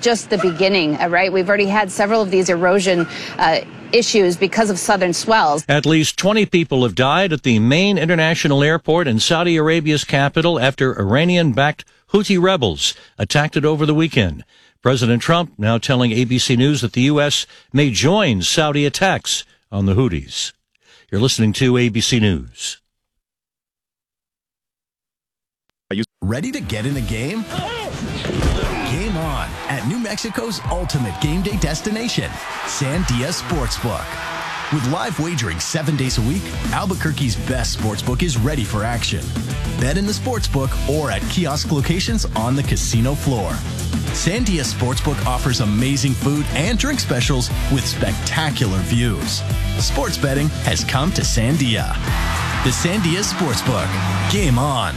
just the beginning, right? We've already had several of these erosion issues because of southern swells. At least 20 people have died at the main international airport in Saudi Arabia's capital after Iranian-backed Houthi rebels attacked it over the weekend. President Trump now telling ABC News that the U.S. may join Saudi attacks on the Houthis. You're listening to ABC News. Are you ready to get in the game? Game on at New Mexico's ultimate game day destination, Sandia Sportsbook. With live wagering 7 days a week, Albuquerque's best sportsbook is ready for action. Bet in the sportsbook or at kiosk locations on the casino floor. Sandia Sportsbook offers amazing food and drink specials with spectacular views. Sports betting has come to Sandia. The Sandia Sportsbook. Game on.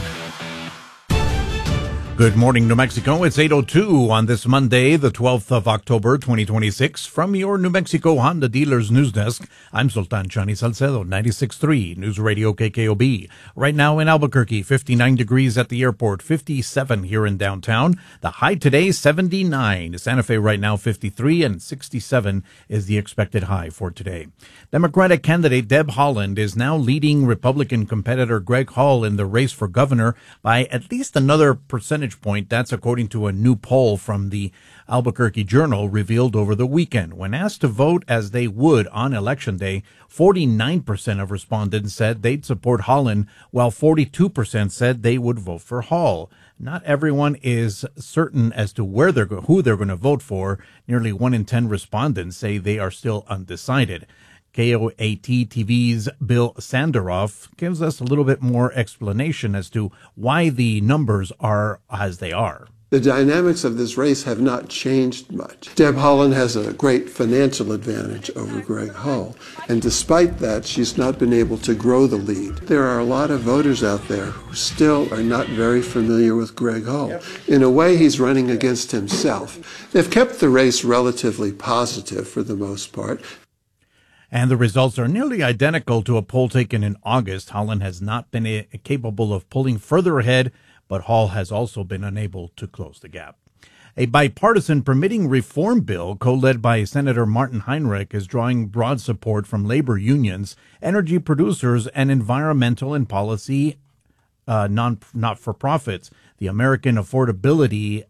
Good morning, New Mexico. It's 8:02 on this Monday, the 12th of October, 2026. From your New Mexico Honda Dealers News Desk, I'm Sultan Chani Salcedo, 96.3 News Radio KKOB. Right now in Albuquerque, 59 degrees at the airport, 57 here in downtown. The high today, 79. Santa Fe right now, 53, and 67 is the expected high for today. Democratic candidate Deb Haaland is now leading Republican competitor Greg Hall in the race for governor by at least another percentage point. That's according to a new poll from the Albuquerque Journal revealed over the weekend. When asked to vote as they would on Election Day, 49% of respondents said they'd support Haaland, while 42% said they would vote for Hall. Not everyone is certain as to who they're going to vote for. Nearly 1 in 10 respondents say they are still undecided. KOAT TV's Bill Sanderoff gives us a little bit more explanation as to why the numbers are as they are. The dynamics of this race have not changed much. Deb Haaland has a great financial advantage over Greg Hall, and despite that, she's not been able to grow the lead. There are a lot of voters out there who still are not very familiar with Greg Hall. In a way, he's running against himself. They've kept the race relatively positive for the most part. And the results are nearly identical to a poll taken in August. Haaland has not been capable of pulling further ahead, but Hall has also been unable to close the gap. A bipartisan permitting reform bill co-led by Senator Martin Heinrich is drawing broad support from labor unions, energy producers, and environmental and policy not-for-profits. The American Affordability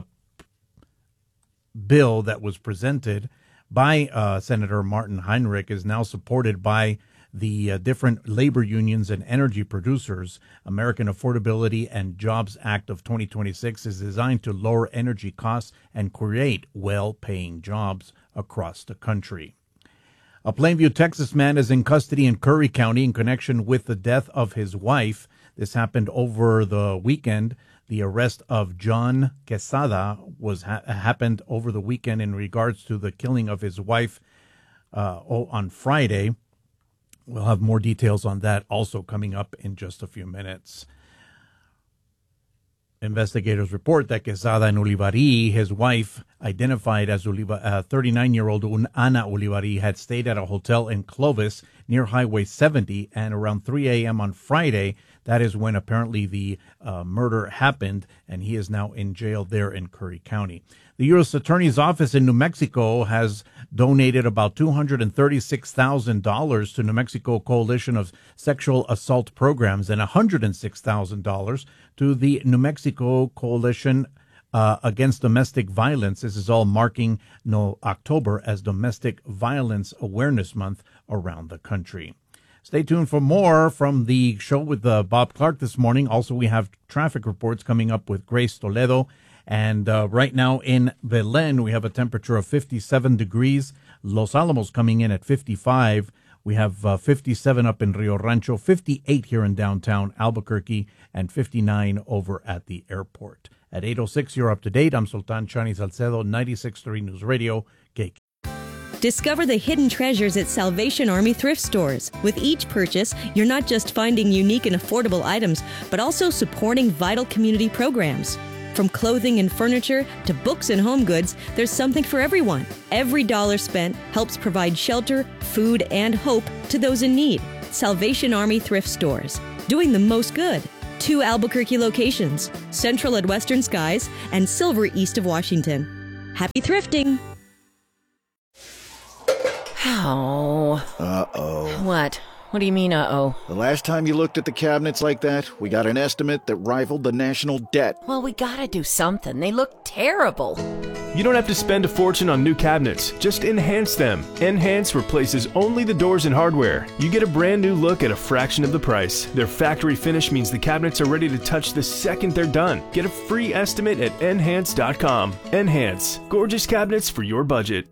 bill that was presented by Senator Martin Heinrich is now supported by the different labor unions and energy producers. American Affordability and Jobs Act of 2026 is designed to lower energy costs and create well-paying jobs across the country. A Plainview, Texas man is in custody in Curry County in connection with the death of his wife. This happened over the weekend. The arrest of John Quesada happened over the weekend in regards to the killing of his wife on Friday. We'll have more details on that also coming up in just a few minutes. Investigators report that Quesada and Ulibarri, his wife, identified as 39-year-old Ana Ulibarri, had stayed at a hotel in Clovis near Highway 70, and around 3 a.m. on Friday, that is when apparently the murder happened, and he is now in jail there in Curry County. The U.S. Attorney's Office in New Mexico has donated about $236,000 to New Mexico Coalition of Sexual Assault Programs and $106,000 to the New Mexico Coalition Against Domestic Violence. This is all marking October as Domestic Violence Awareness Month around the country. Stay tuned for more from the show with Bob Clark this morning. Also, we have traffic reports coming up with Grace Toledo. And right now in Belen, we have a temperature of 57 degrees. Los Alamos coming in at 55. We have 57 up in Rio Rancho, 58 here in downtown Albuquerque, and 59 over at the airport. At 8:06, you're up to date. I'm Sultan Chani Salcedo, 96.3 News Radio, KK. Discover the hidden treasures at Salvation Army thrift stores. With each purchase, you're not just finding unique and affordable items, but also supporting vital community programs. From clothing and furniture to books and home goods, there's something for everyone. Every dollar spent helps provide shelter, food, and hope to those in need. Salvation Army thrift stores, doing the most good. 2 Albuquerque locations, Central at Western Skies and Silver east of Washington. Happy thrifting! Oh. Uh-oh. What? What do you mean, uh-oh? The last time you looked at the cabinets like that, we got an estimate that rivaled the national debt. Well, we gotta do something. They look terrible. You don't have to spend a fortune on new cabinets. Just enhance them. Enhance replaces only the doors and hardware. You get a brand new look at a fraction of the price. Their factory finish means the cabinets are ready to touch the second they're done. Get a free estimate at Enhance.com. Enhance. Gorgeous cabinets for your budget.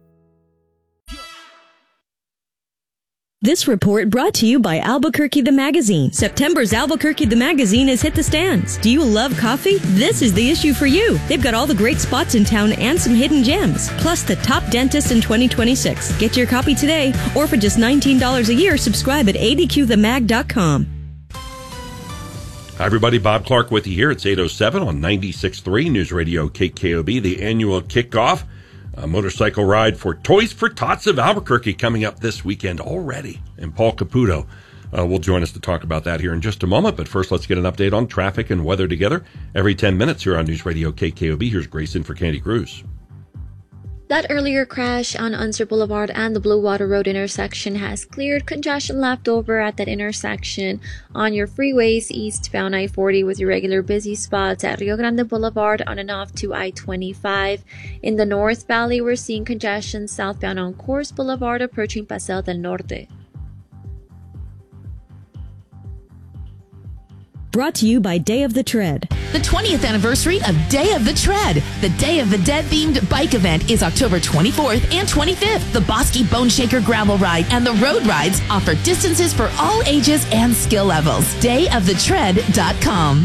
This report brought to you by Albuquerque the Magazine. September's Albuquerque the Magazine has hit the stands. Do you love coffee? This is the issue for you. They've got all the great spots in town and some hidden gems, plus the top dentist in 2026. Get your copy today, or for just $19 a year, subscribe at adqthemag.com. Hi, everybody. Bob Clark with you here. It's 8:07 on 96.3 News Radio KKOB, the annual kickoff. A motorcycle ride for Toys for Tots of Albuquerque coming up this weekend already. And Paul Caputo will join us to talk about that here in just a moment. But first, let's get an update on traffic and weather together. Every 10 minutes here on News Radio KKOB. Here's Grayson for Candy Cruz. That earlier crash on Unser Boulevard and the Blue Water Road intersection has cleared. Congestion left over at that intersection on your freeways eastbound I-40 with your regular busy spots at Rio Grande Boulevard on and off to I-25. In the North Valley, we're seeing congestion southbound on Coors Boulevard approaching Paseo del Norte. Brought to you by Day of the Tread. The 20th anniversary of Day of the Tread. The Day of the Dead themed bike event is October 24th and 25th. The Bosky Bone Shaker gravel ride and the road rides offer distances for all ages and skill levels. DayofTheTread.com.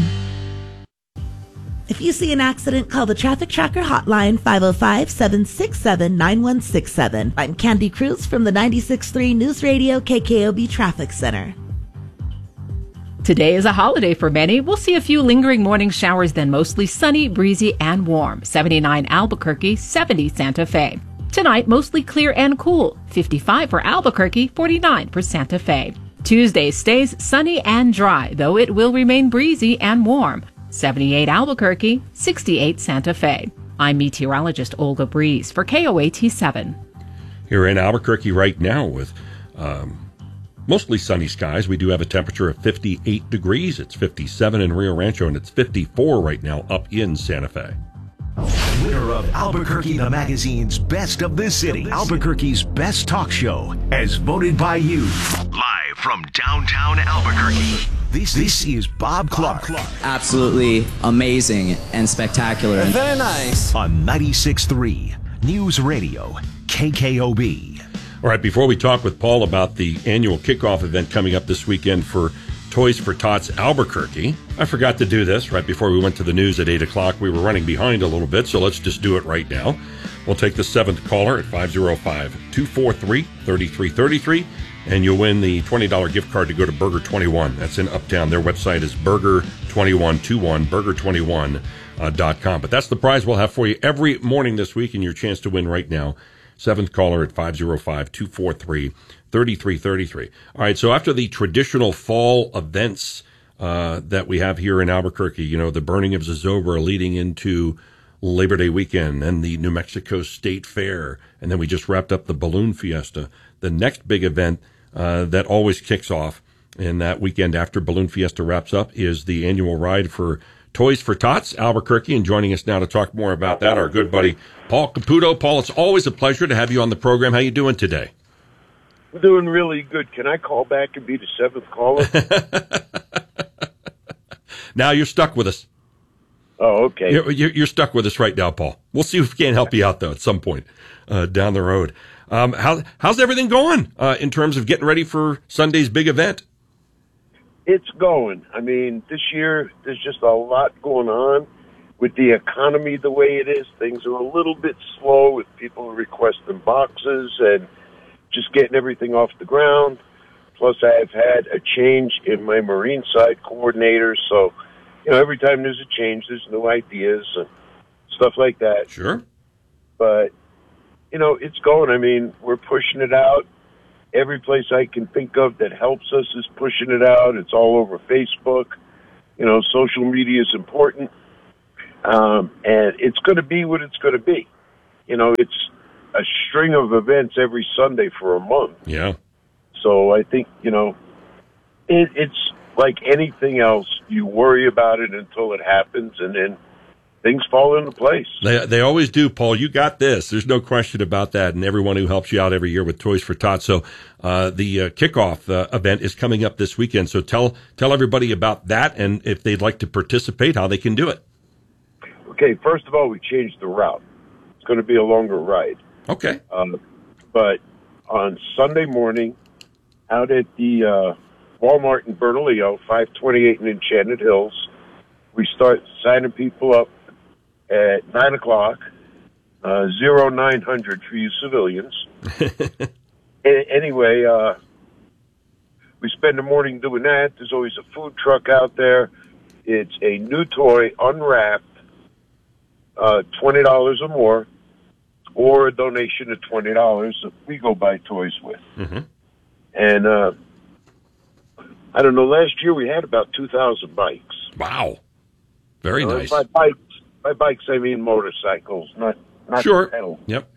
If you see an accident, call the Traffic Tracker hotline 505-767-9167. I'm Candy Cruz from the 96.3 News Radio KKOB Traffic Center. Today is a holiday for many. We'll see a few lingering morning showers, then mostly sunny, breezy, and warm. 79 Albuquerque, 70 Santa Fe. Tonight, mostly clear and cool. 55 for Albuquerque, 49 for Santa Fe. Tuesday stays sunny and dry, though it will remain breezy and warm. 78 Albuquerque, 68 Santa Fe. I'm meteorologist Olga Breeze for KOAT7. Here in Albuquerque right now with mostly sunny skies. We do have a temperature of 58 degrees. It's 57 in Rio Rancho, and it's 54 right now up in Santa Fe. Winner of Albuquerque the Magazine's Best of the City, Albuquerque's best talk show, as voted by you. Live from downtown Albuquerque, this is Bob Clark. Absolutely amazing and spectacular. Very nice. On 96.3 News Radio KKOB. All right, before we talk with Paul about the annual kickoff event coming up this weekend for Toys for Tots Albuquerque, I forgot to do this right before we went to the news at 8 o'clock. We were running behind a little bit, so let's just do it right now. We'll take the seventh caller at 505-243-3333, and you'll win the $20 gift card to go to Burger 21. That's in Uptown. Their website is Burger2121, Burger21.com. But that's the prize we'll have for you every morning this week, and your chance to win right now. Seventh caller at 505-243-3333. All right, so after the traditional fall events that we have here in Albuquerque, you know, the burning of Zozobra leading into Labor Day weekend and the New Mexico State Fair, and then we just wrapped up the Balloon Fiesta. The next big event that always kicks off in that weekend after Balloon Fiesta wraps up is the annual ride for Toys for Tots Albuquerque, and joining us now to talk more about that, our good buddy Paul Caputo. Paul, it's always a pleasure to have you on the program. How you doing today? I'm doing really good. Can I call back and be the seventh caller? Now you're stuck with us. Oh, okay. You're stuck with us right now, Paul. We'll see if we can't help you out, though, at some point down the road. How's everything going in terms of getting ready for Sunday's big event? It's going. I mean, this year there's just a lot going on with the economy the way it is. Things are a little bit slow with people requesting boxes and just getting everything off the ground. Plus, I've had a change in my Marine side coordinator. So, you know, every time there's a change, there's new ideas and stuff like that. Sure. But, you know, it's going. I mean, we're pushing it out. Every place I can think of that helps us is pushing it out. It's all over Facebook. You know, social media is important. And it's going to be what it's going to be. it's a string of events every Sunday for a month. Yeah. So I think, it's like anything else. You worry about it until it happens, and then things fall into place. They always do, Paul. You got this. There's no question about that. And everyone who helps you out every year with Toys for Tots. So the kickoff event is coming up this weekend. So tell everybody about that, and if they'd like to participate, how they can do it. Okay, first of all, we changed the route. It's going to be a longer ride. Okay. But on Sunday morning, out at the Walmart in Bernalillo, 528 in Enchanted Hills, we start signing people up at 9 o'clock, 0900 for you civilians. Anyway, we spend the morning doing that. There's always a food truck out there. It's a new toy, unwrapped, $20 or more, or a donation of $20 that we go buy toys with. Mm-hmm. And I don't know, last year we had about 2,000 bikes. Wow. Very nice. By bikes, I mean motorcycles, not sure. pedals. Yep.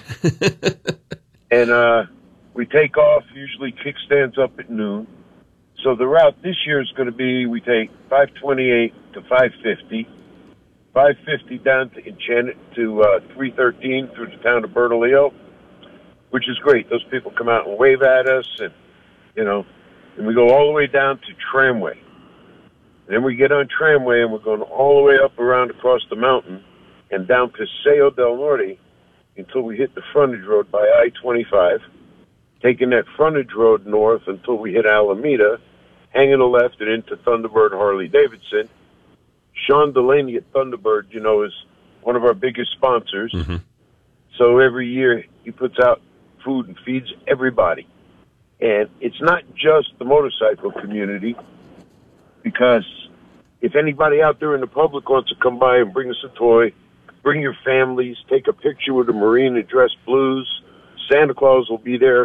And we take off, usually kickstands up at noon. So the route this year is going to be, we take 528 to 550, 550 down to Enchanted to 313 through the town of Bernalillo, which is great. Those people come out and wave at us, and and we go all the way down to Tramway. Then we get on Tramway, and we're going all the way up around across the mountain and down Paseo del Norte until we hit the frontage road by I-25, taking that frontage road north until we hit Alameda, hanging a left and into Thunderbird Harley-Davidson. Sean Delaney at Thunderbird, is one of our biggest sponsors. Mm-hmm. So every year he puts out food and feeds everybody. And it's not just the motorcycle community, because if anybody out there in the public wants to come by and bring us a toy, bring your families, take a picture with the Marine and Dress Blues, Santa Claus will be there.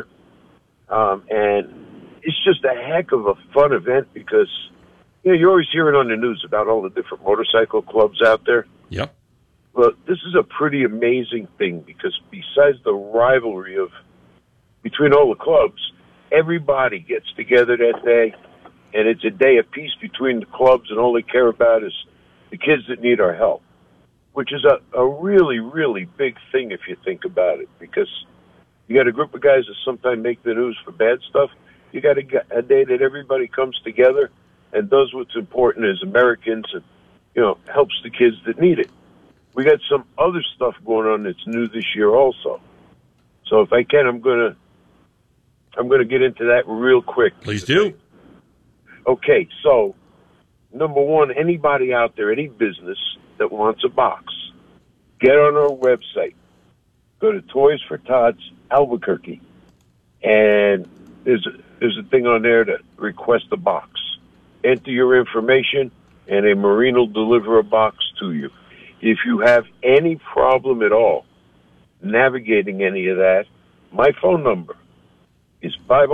And it's just a heck of a fun event because, you're always hearing on the news about all the different motorcycle clubs out there. Yep. Well, this is a pretty amazing thing because besides the rivalry between all the clubs, everybody gets together that day, and it's a day of peace between the clubs, and all they care about is the kids that need our help, which is a really, really big thing if you think about it, because you got a group of guys that sometimes make the news for bad stuff. You got a day that everybody comes together and does what's important as Americans and, helps the kids that need it. We got some other stuff going on that's new this year also. So if I can, I'm going to get into that real quick. Please do. Okay, so number one, anybody out there, any business that wants a box, get on our website. Go to Toys for Tots Albuquerque, and there's a thing on there to request a box. Enter your information, and a Marine will deliver a box to you. If you have any problem at all navigating any of that, my phone number is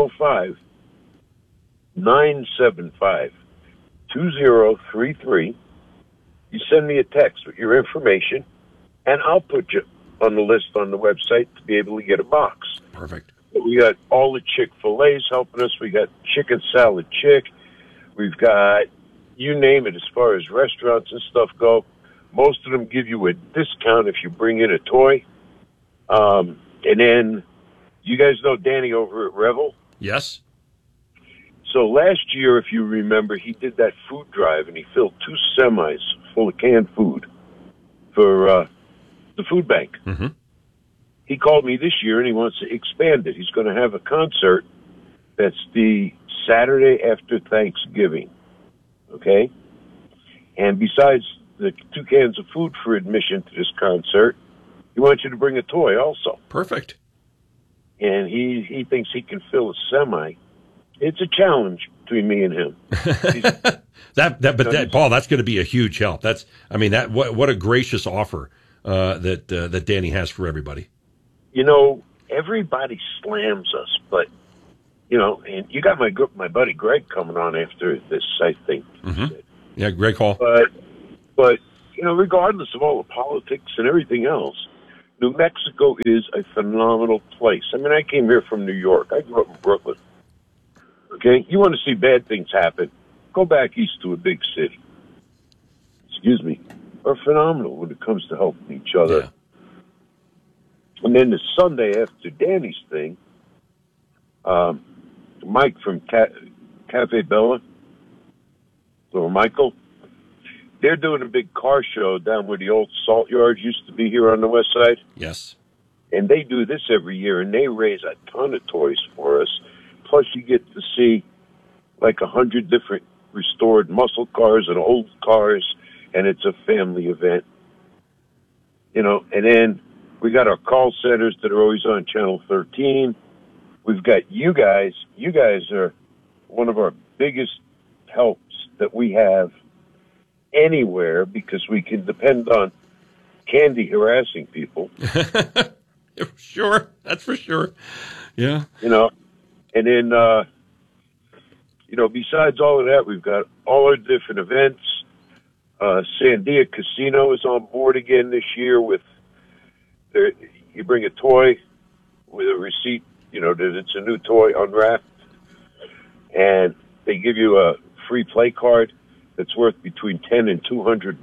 505-975-2033. You send me a text with your information, and I'll put you on the list on the website to be able to get a box. Perfect. We got all the Chick-fil-A's helping us. We got Chicken Salad Chick. We've got, you name it, as far as restaurants and stuff go. Most of them give you a discount if you bring in a toy. And then, you guys know Danny over at Revel? Yes. So last year, if you remember, he did that food drive, and he filled 2 semis full of canned food for the food bank. Mm-hmm. He called me this year, and he wants to expand it. He's going to have a concert that's the Saturday after Thanksgiving, okay? And besides the 2 cans of food for admission to this concert, he wants you to bring a toy also. Perfect. And he thinks he can fill a semi. It's a challenge between me and him. Paul, that's going to be a huge help. What a gracious offer that Danny has for everybody. Everybody slams us, but and you got my buddy Greg coming on after this, I think. Mm-hmm. Yeah, Greg Hall. But regardless of all the politics and everything else, New Mexico is a phenomenal place. I mean, I came here from New York. I grew up in Brooklyn. Okay? You want to see bad things happen, go back east to a big city. Are phenomenal when it comes to helping each other. Yeah. And then the Sunday after Danny's thing, Mike from Cafe Bella, or Michael, they're doing a big car show down where the old salt yards used to be here on the west side. Yes. And they do this every year, and they raise a ton of toys for us. Plus, you get to see like 100 different restored muscle cars and old cars, and it's a family event. And then we got our call centers that are always on Channel 13. We've got you guys. You guys are one of our biggest helps that we have anywhere because we can depend on Candy harassing people. Sure, that's for sure. Yeah. And then, besides all of that, we've got all our different events. Sandia Casino is on board again this year you bring a toy with a receipt, that it's a new toy unwrapped, and they give you a free play card that's worth between $10 and $200.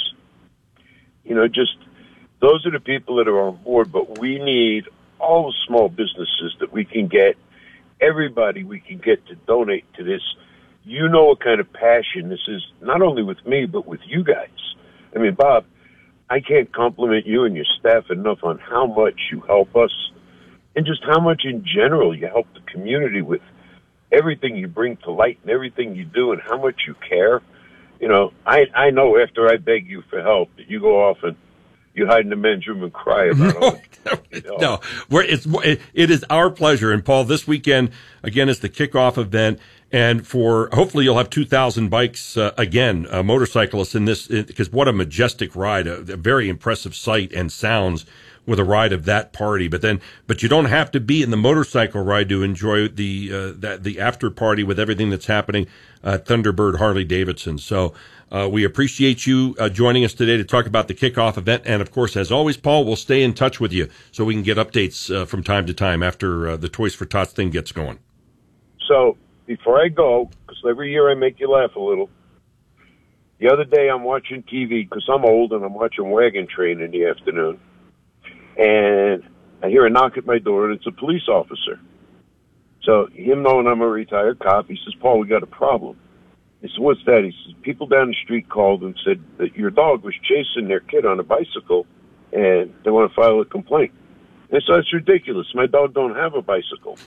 Just those are the people that are on board, but we need all the small businesses that we can get, everybody we can get to donate to this. You know what kind of passion this is, not only with me, but with you guys. I mean, Bob, I can't compliment you and your staff enough on how much you help us and just how much in general you help the community with everything you bring to light and everything you do and how much you care. I know after I beg you for help that you go off and you hide in the men's room and cry about it. No, it is our pleasure. And Paul, this weekend, again, is the kickoff event. And hopefully you'll have 2,000 bikes, motorcyclists in this, because what a majestic ride, a very impressive sight and sounds with a ride of that party. But you don't have to be in the motorcycle ride to enjoy the after party with everything that's happening at Thunderbird Harley Davidson. So, we appreciate you joining us today to talk about the kickoff event. And of course, as always, Paul, we'll stay in touch with you so we can get updates from time to time after the Toys for Tots thing gets going. So, before I go, because every year I make you laugh a little, the other day I'm watching TV because I'm old and I'm watching Wagon Train in the afternoon. And I hear a knock at my door and it's a police officer. So him knowing I'm a retired cop, he says, Paul, we got a problem. I said, what's that? He says, people down the street called and said that your dog was chasing their kid on a bicycle and they want to file a complaint. And so it's ridiculous. My dog don't have a bicycle.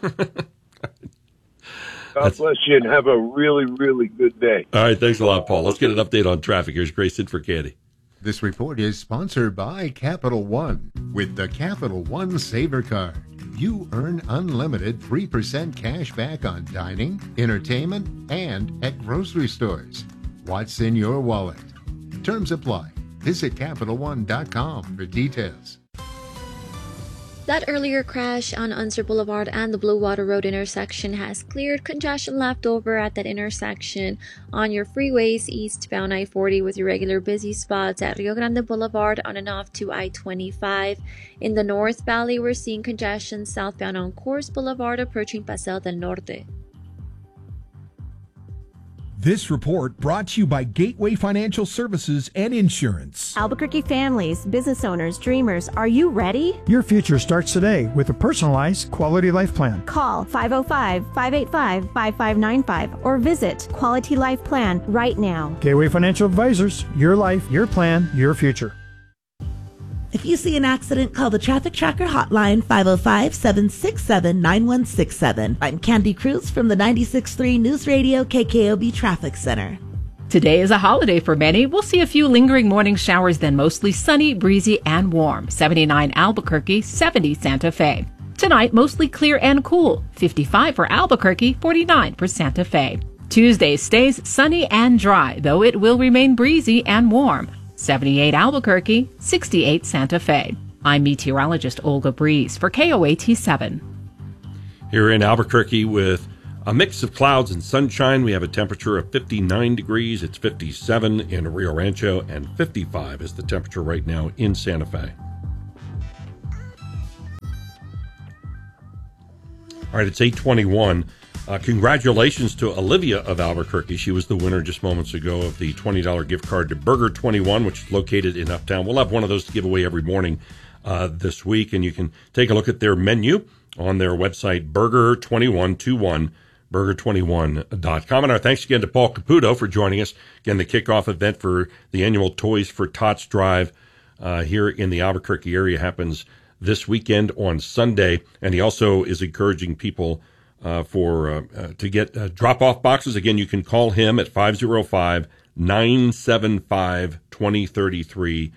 God bless you and have a really, really good day. All right. Thanks a lot, Paul. Let's get an update on traffic. Here's Grayson for Candy. This report is sponsored by Capital One. With the Capital One Saver Card, you earn unlimited 3% cash back on dining, entertainment, and at grocery stores. What's in your wallet? Terms apply. Visit CapitalOne.com for details. That earlier crash on Unser Boulevard and the Blue Water Road intersection has cleared congestion left over at that intersection on your freeways eastbound I-40 with your regular busy spots at Rio Grande Boulevard on and off to I-25. In the North Valley, we're seeing congestion southbound on Coors Boulevard approaching Paseo del Norte. This report brought to you by Gateway Financial Services and Insurance. Albuquerque families, business owners, dreamers, are you ready? Your future starts today with a personalized quality life plan. Call 505-585-5595 or visit Quality Life Plan right now. Gateway Financial Advisors, your life, your plan, your future. If you see an accident, call the Traffic Tracker hotline, 505-767-9167. I'm Candy Cruz from the 96.3 News Radio KKOB Traffic Center. Today is a holiday for many. We'll see a few lingering morning showers, then mostly sunny, breezy, and warm. 79 Albuquerque, 70 Santa Fe. Tonight, mostly clear and cool. 55 for Albuquerque, 49 for Santa Fe. Tuesday stays sunny and dry, though it will remain breezy and warm. 78 Albuquerque, 68 Santa Fe. I'm meteorologist Olga Breeze for KOAT 7. Here in Albuquerque with a mix of clouds and sunshine, we have a temperature of 59 degrees. It's 57 in Rio Rancho and 55 is the temperature right now in Santa Fe. All right, it's 8:21. Congratulations to Olivia of Albuquerque. She was the winner just moments ago of the $20 gift card to Burger 21, which is located in Uptown. We'll have one of those to give away every morning this week, and you can take a look at their menu on their website, burger2121, burger21.com. And our thanks again to Paul Caputo for joining us. Again, the kickoff event for the annual Toys for Tots drive here in the Albuquerque area happens this weekend on Sunday, and he also is encouraging people to get drop-off boxes. Again, you can call him at 505-975-2033,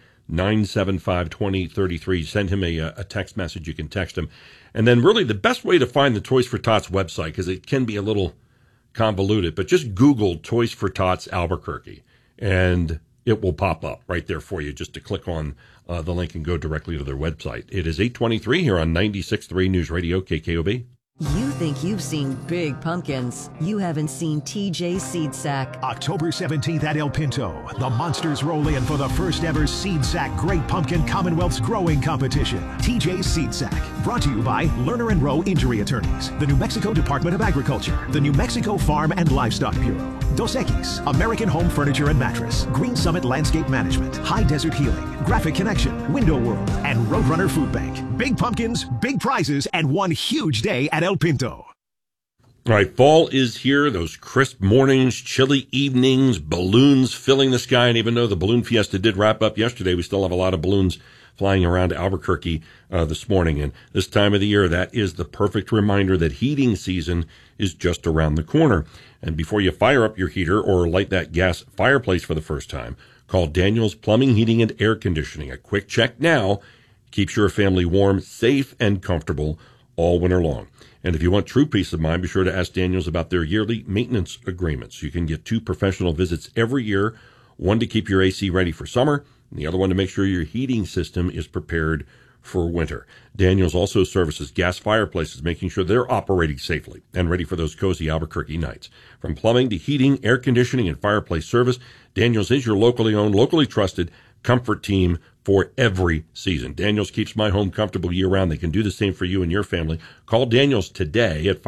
975-2033. Send him a text message. You can text him. And then really the best way to find the Toys for Tots website, because it can be a little convoluted, but just Google Toys for Tots Albuquerque, and it will pop up right there for you just to click on the link and go directly to their website. It is 8:23 here on 96.3 News Radio KKOB. You think you've seen big pumpkins. You haven't seen TJ Seed Sack. October 17th at El Pinto, the Monsters roll in for the first ever Seed Sack Great Pumpkin Commonwealth's Growing Competition. TJ Seed Sack, brought to you by Lerner and Rowe Injury Attorneys, the New Mexico Department of Agriculture, the New Mexico Farm and Livestock Bureau, Dos Equis, American Home Furniture and Mattress, Green Summit Landscape Management, High Desert Healing, Graphic Connection, Window World, and Roadrunner Food Bank. Big pumpkins, big prizes, and one huge day at El Pinto. All right, fall is here. Those crisp mornings, chilly evenings, balloons filling the sky. And even though the balloon fiesta did wrap up yesterday, we still have a lot of balloons flying around Albuquerque this morning. And this time of the year, that is the perfect reminder that heating season is just around the corner. And before you fire up your heater or light that gas fireplace for the first time, call Daniels Plumbing, Heating, and Air Conditioning. A quick check now keeps your family warm, safe, and comfortable all winter long. And if you want true peace of mind, be sure to ask Daniels about their yearly maintenance agreements. You can get 2 professional visits every year, one to keep your AC ready for summer, and the other one to make sure your heating system is prepared for winter. Daniels also services gas fireplaces, making sure they're operating safely and ready for those cozy Albuquerque nights. From plumbing to heating, air conditioning, and fireplace service, Daniels is your locally owned, locally trusted comfort team for every season. Daniels keeps my home comfortable year-round. They can do the same for you and your family. Call Daniels today at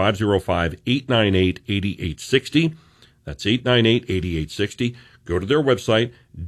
505-898-8860. That's 898-8860. Go to their website,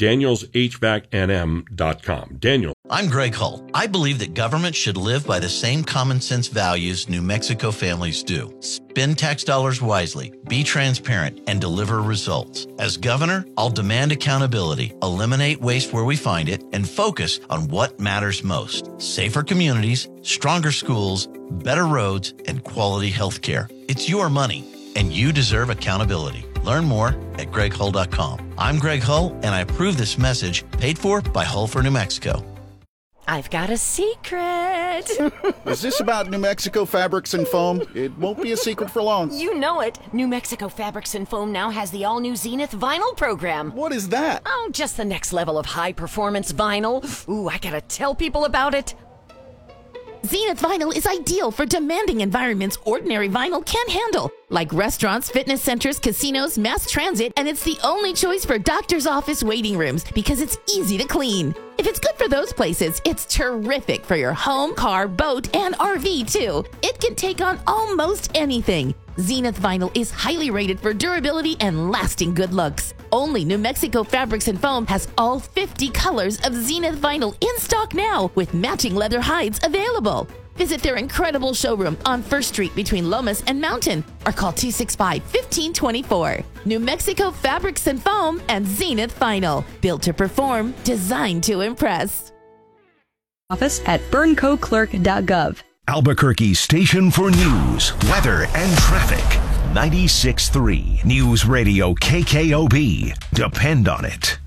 danielshvacnm.com. Daniel. I'm Greg Hull. I believe that government should live by the same common sense values New Mexico families do. Spend tax dollars wisely, be transparent, and deliver results. As governor, I'll demand accountability, eliminate waste where we find it, and focus on what matters most. Safer communities, stronger schools, better roads, and quality health care. It's your money, and you deserve accountability. Learn more at GregHull.com. I'm Greg Hull, and I approve this message, paid for by Hull for New Mexico. I've got a secret. Is this about New Mexico Fabrics and Foam? It won't be a secret for long. You know it. New Mexico Fabrics and Foam now has the all-new Zenith vinyl program. What is that? Oh, just the next level of high-performance vinyl. Ooh, I gotta tell people about it. Zenith Vinyl is ideal for demanding environments ordinary vinyl can't handle, like restaurants, fitness centers, casinos, mass transit, and it's the only choice for doctor's office waiting rooms because it's easy to clean. If it's good for those places, it's terrific for your home, car, boat, and RV too. It can take on almost anything. Zenith Vinyl is highly rated for durability and lasting good looks. Only New Mexico Fabrics and Foam has all 50 colors of Zenith Vinyl in stock now, with matching leather hides available. Visit their incredible showroom on 1st Street between Lomas and Mountain, or call 265-1524. New Mexico Fabrics and Foam and Zenith Vinyl. Built to perform, designed to impress. Office at burncoclerk.gov. Albuquerque's station for news, weather, and traffic. 96.3 News Radio KKOB. Depend on it.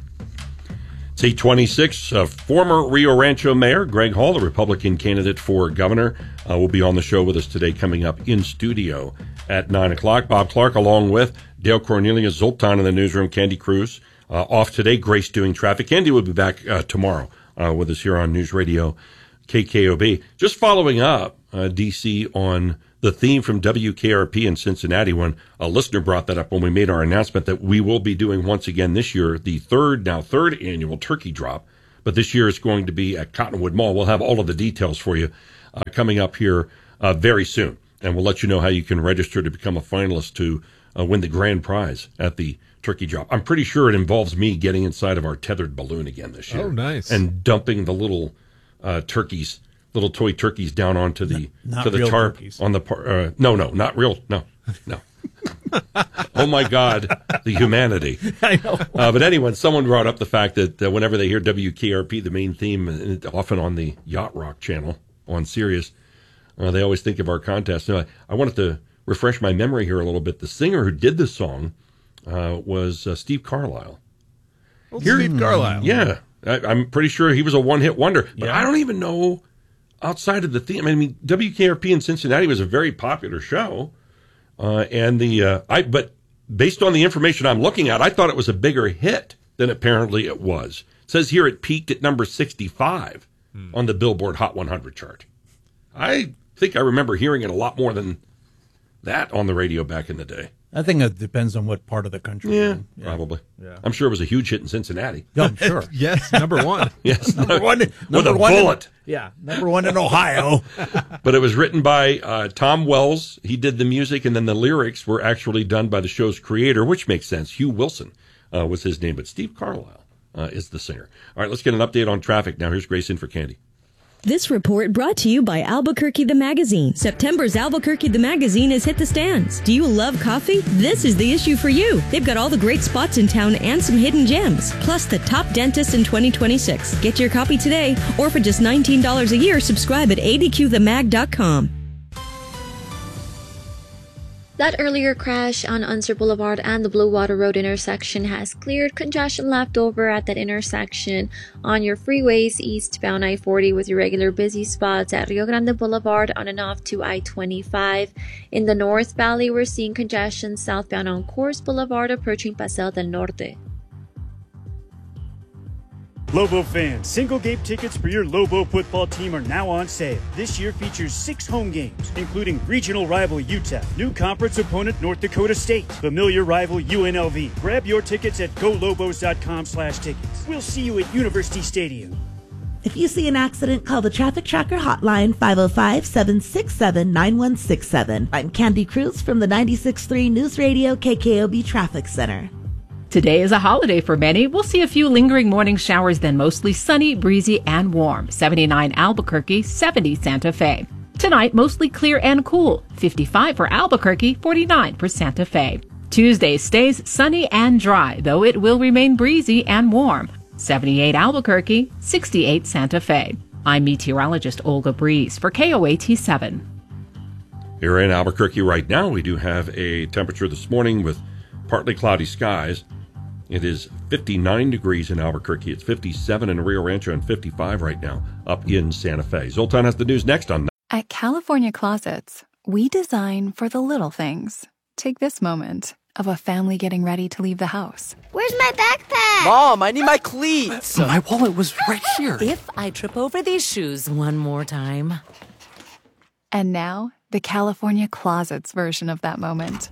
It's 8:26. Former Rio Rancho Mayor Greg Hull, the Republican candidate for governor, will be on the show with us today, coming up in studio at 9 o'clock. Bob Clark, along with Dale Cornelius, Zoltan in the newsroom, Candy Cruz, off today. Grace doing traffic. Candy will be back tomorrow with us here on News Radio KKOB. Just following up, DC, on the theme from WKRP in Cincinnati, when a listener brought that up when we made our announcement that we will be doing once again this year the third annual turkey drop, but this year it's going to be at Cottonwood Mall. We'll have all of the details for you coming up here very soon. And we'll let you know how you can register to become a finalist to win the grand prize at the turkey drop. I'm pretty sure it involves me getting inside of our tethered balloon again this year. Oh, nice. And dumping the little turkeys, little toy turkeys down onto the Not to the real tarp turkeys. on the no, not real. No. Oh my God, the humanity. I know. But anyway, someone brought up the fact that whenever they hear WKRP, the main theme, often on the Yacht Rock channel on Sirius, they always think of our contest. Now, I wanted to refresh my memory here a little bit. The singer who did the song was Steve Carlisle. Steve Carlisle. Yeah. I'm pretty sure he was a one-hit wonder. But I don't even know outside of the theme. I mean, WKRP in Cincinnati was a very popular show. But based on the information I'm looking at, I thought it was a bigger hit than apparently it was. It says here it peaked at number 65 on the Billboard Hot 100 chart. I think I remember hearing it a lot more than that on the radio back in the day. I think it depends on what part of the country. Yeah, probably. Yeah. I'm sure it was a huge hit in Cincinnati. Yeah, I'm sure. Yes, number one. Yes, Number one with a one bullet. Number one in Ohio. But it was written by Tom Wells. He did the music, and then the lyrics were actually done by the show's creator, which makes sense. Hugh Wilson was his name, but Steve Carlisle is the singer. All right, let's get an update on traffic now. Here's Grace in for Candy. This report brought to you by Albuquerque the Magazine. September's Albuquerque the Magazine has hit the stands. Do you love coffee? This is the issue for you. They've got all the great spots in town and some hidden gems, plus the top dentist in 2026. Get your copy today, or for just $19 a year, subscribe at adqthemag.com. That earlier crash on Unser Boulevard and the Blue Water Road intersection has cleared. Congestion left over at that intersection on your freeways eastbound I-40 with your regular busy spots at Rio Grande Boulevard on and off to I-25. In the North Valley, we're seeing congestion southbound on Coors Boulevard approaching Paseo del Norte. Lobo fans, single-game tickets for your Lobo football team are now on sale. This year features 6 home games, including regional rival UTEP, new conference opponent North Dakota State, familiar rival UNLV. Grab your tickets at golobos.com/tickets. We'll see you at University Stadium. If you see an accident, call the Traffic Tracker hotline 505-767-9167. I'm Candy Cruz from the 96.3 News Radio KKOB Traffic Center. Today is a holiday for many. We'll see a few lingering morning showers, then mostly sunny, breezy, and warm. 79 Albuquerque, 70 Santa Fe. Tonight, mostly clear and cool. 55 for Albuquerque, 49 for Santa Fe. Tuesday stays sunny and dry, though it will remain breezy and warm. 78 Albuquerque, 68 Santa Fe. I'm meteorologist Olga Breeze for KOAT 7. Here in Albuquerque right now, we do have a temperature this morning with partly cloudy skies. It is 59 degrees in Albuquerque. It's 57 in Rio Rancho and 55 right now up in Santa Fe. Zoltan has the news next on. At California Closets, we design for the little things. Take this moment of a family getting ready to leave the house. Where's my backpack? Mom, I need my cleats. My wallet was right here. If I trip over these shoes one more time. And now, the California Closets version of that moment.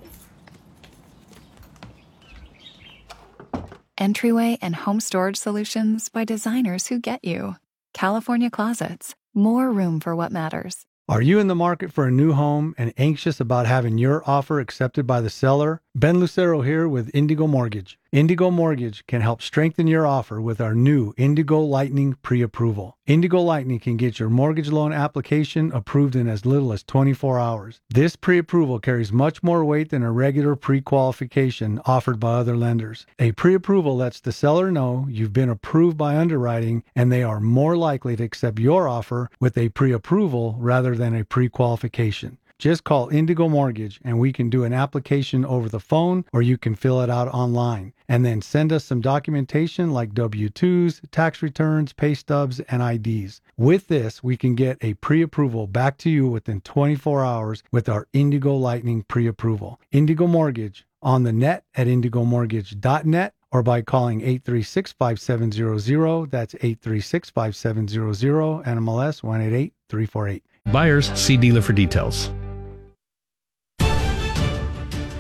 Entryway and home storage solutions by designers who get you. California Closets. More room for what matters. Are you in the market for a new home and anxious about having your offer accepted by the seller? Ben Lucero here with Indigo Mortgage. Indigo Mortgage can help strengthen your offer with our new Indigo Lightning pre-approval. Indigo Lightning can get your mortgage loan application approved in as little as 24 hours. This pre-approval carries much more weight than a regular pre-qualification offered by other lenders. A pre-approval lets the seller know you've been approved by underwriting and they are more likely to accept your offer with a pre-approval rather than a pre-qualification. Just call Indigo Mortgage and we can do an application over the phone or you can fill it out online. And then send us some documentation like W-2s, tax returns, pay stubs, and IDs. With this, we can get a pre-approval back to you within 24 hours with our Indigo Lightning pre-approval. Indigo Mortgage on the net at indigomortgage.net or by calling 836-5700. That's 836-5700, NMLS 188348. Buyers, see dealer for details.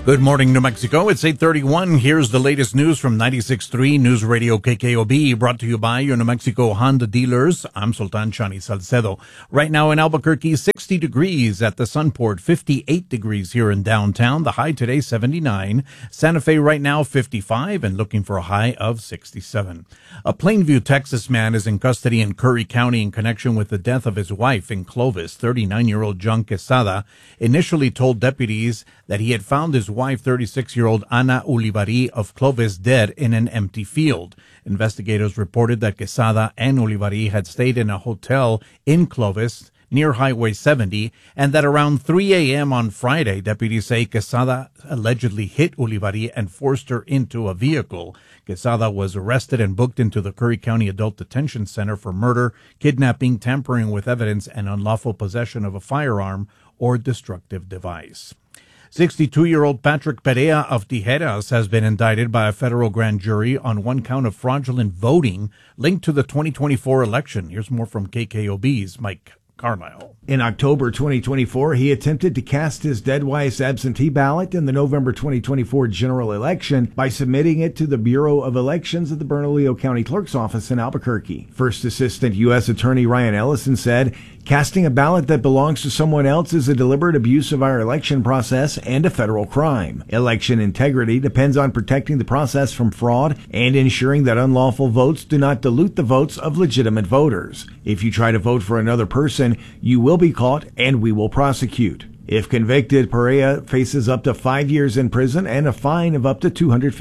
Good morning, New Mexico. It's 8:31. Here's the latest news from 96.3 News Radio KKOB, brought to you by your New Mexico Honda dealers. I'm Sultan Chani Salcedo. Right now in Albuquerque, 60 degrees at the Sunport, 58 degrees here in downtown. The high today, 79. Santa Fe right now, 55, and looking for a high of 67. A Plainview, Texas man is in custody in Curry County in connection with the death of his wife in Clovis. 39-year-old John Quesada initially told deputies that he had found his wife, 36-year-old Ana Ulivari of Clovis, dead in an empty field. Investigators reported that Quesada and Ulivari had stayed in a hotel in Clovis near Highway 70, and that around 3 a.m. on Friday, deputies say Quesada allegedly hit Ulivari and forced her into a vehicle. Quesada was arrested and booked into the Curry County Adult Detention Center for murder, kidnapping, tampering with evidence, and unlawful possession of a firearm or destructive device. 62-year-old Patrick Perea of Tijeras has been indicted by a federal grand jury on one count of fraudulent voting linked to the 2024 election. Here's more from KKOB's Mike Carlisle. In October 2024, he attempted to cast his dead wife's absentee ballot in the November 2024 general election by submitting it to the Bureau of Elections at the Bernalillo County Clerk's Office in Albuquerque. First Assistant U.S. Attorney Ryan Ellison said, "Casting a ballot that belongs to someone else is a deliberate abuse of our election process and a federal crime. Election integrity depends on protecting the process from fraud and ensuring that unlawful votes do not dilute the votes of legitimate voters. If you try to vote for another person, you will be caught and we will prosecute." If convicted, Perea faces up to 5 years in prison and a fine of up to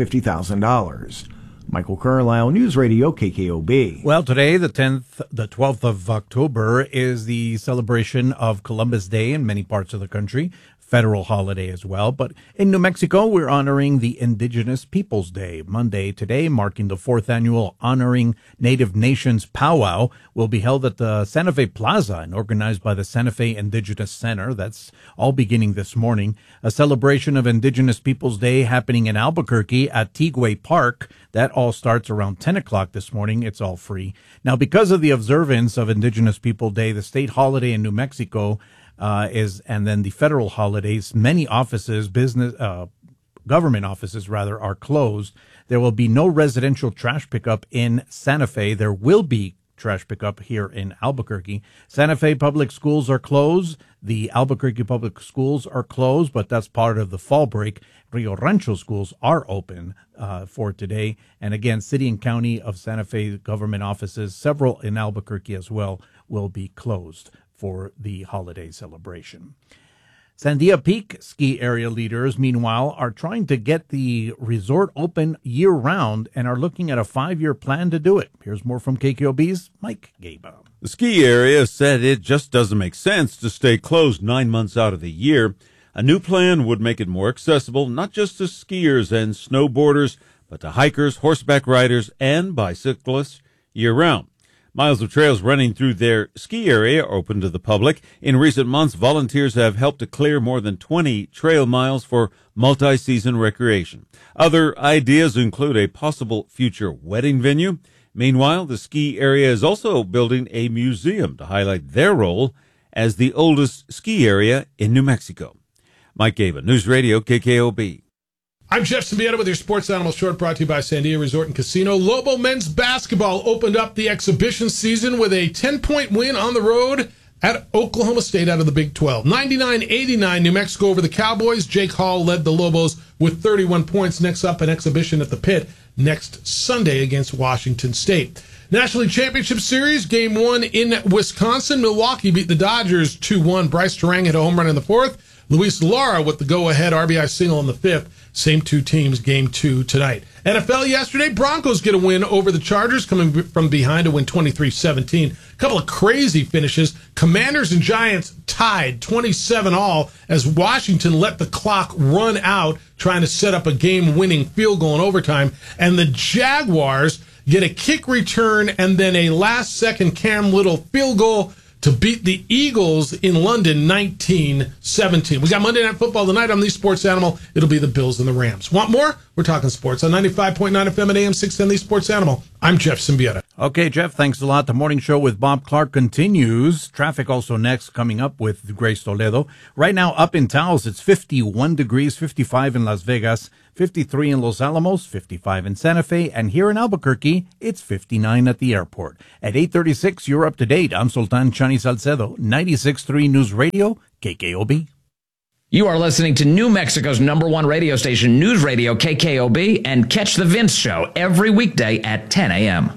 $250,000. Michael Carlisle, News Radio KKOB. Well, today, the 12th of October, is the celebration of Columbus Day in many parts of the country. Federal holiday as well. But in New Mexico, we're honoring the Indigenous Peoples Day. Monday today, marking the 4th annual Honoring Native Nations Powwow, will be held at the Santa Fe Plaza and organized by the Santa Fe Indigenous Center. That's all beginning this morning. A celebration of Indigenous Peoples Day happening in Albuquerque at Tigway Park. That all starts around 10 o'clock this morning. It's all free. Now, because of the observance of Indigenous People Day, the state holiday in New Mexico, and then the federal holidays, many offices, government offices rather, are closed. There will be no residential trash pickup in Santa Fe. There will be trash pickup here in Albuquerque. Santa Fe public schools are closed. The Albuquerque public schools are closed, but that's part of the fall break. Rio Rancho schools are open for today. And again, city and county of Santa Fe government offices, several in Albuquerque as well, will be closed for the holiday celebration. Sandia Peak ski area leaders, meanwhile, are trying to get the resort open year-round and are looking at a 5-year plan to do it. Here's more from KKOB's Mike Gaba. The ski area said it just doesn't make sense to stay closed 9 months out of the year. A new plan would make it more accessible, not just to skiers and snowboarders, but to hikers, horseback riders, and bicyclists year-round. Miles of trails running through their ski area are open to the public. In recent months, volunteers have helped to clear more than 20 trail miles for multi-season recreation. Other ideas include a possible future wedding venue. Meanwhile, the ski area is also building a museum to highlight their role as the oldest ski area in New Mexico. Mike Gaba, News Radio KKOB. I'm Jeff Symbieta with your Sports Animal Short, brought to you by Sandia Resort and Casino. Lobo men's basketball opened up the exhibition season with a 10-point win on the road at Oklahoma State out of the Big 12. 99-89 New Mexico over the Cowboys. Jake Hall led the Lobos with 31 points. Next up, an exhibition at the Pit next Sunday against Washington State. National League Championship Series, Game 1 in Wisconsin. Milwaukee beat the Dodgers 2-1. Bryce Terang hit a home run in the 4th. Luis Lara with the go-ahead RBI single in the 5th. Same two teams, Game 2 tonight. NFL yesterday, Broncos get a win over the Chargers, coming from behind to win 23-17. A couple of crazy finishes. Commanders and Giants tied 27-all as Washington let the clock run out, trying to set up a game-winning field goal in overtime. And the Jaguars get a kick return and then a last-second Cam Little field goal to beat the Eagles in London 19-17. We got Monday Night Football tonight on the Sports Animal. It'll be the Bills and the Rams. Want more? We're talking sports on 95.9 FM and AM 610, the Sports Animal. I'm Jeff Symbieta. Okay, Jeff, thanks a lot. The morning show with Bob Clark continues. Traffic also next, coming up with Grace Toledo. Right now, up in Taos, it's 51 degrees, 55 in Las Vegas, 53 in Los Alamos, 55 in Santa Fe, and here in Albuquerque, it's 59 at the airport. At 8:36, you're up to date. I'm Sultan Chani Salcedo, 96.3 News Radio, KKOB. You are listening to New Mexico's #1 radio station, News Radio KKOB, and catch The Vince Show every weekday at 10 a.m.